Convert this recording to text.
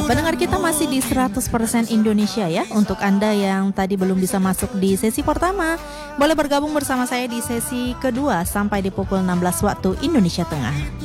pendengar kita masih di 100% Indonesia ya. Untuk Anda yang tadi belum bisa masuk di sesi pertama, boleh bergabung bersama saya di sesi kedua sampai di pukul 16 waktu Indonesia Tengah.